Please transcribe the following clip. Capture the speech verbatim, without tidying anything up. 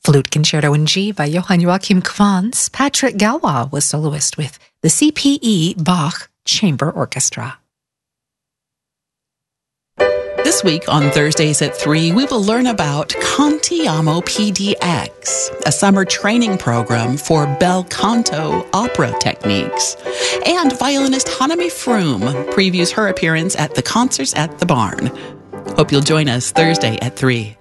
Flute Concerto in G by Johann Joachim Quantz. Patrick Galois was soloist with the C P E Bach Chamber Orchestra. This week on Thursdays at three, we will learn about Cantiamo P D X, a summer training program for bel canto opera techniques. And violinist Hanami Froome previews her appearance at the Concerts at the Barn. Hope you'll join us Thursday at three.